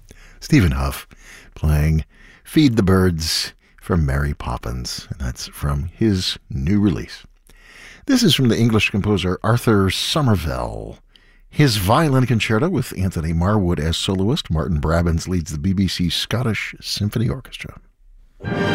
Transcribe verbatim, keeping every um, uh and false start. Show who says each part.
Speaker 1: Stephen Huff playing Feed the Birds from Mary Poppins, and that's from his new release. This is from the English composer Arthur Somervell. His violin concerto with Anthony Marwood as soloist. Martin Brabbins leads the B B C Scottish Symphony Orchestra.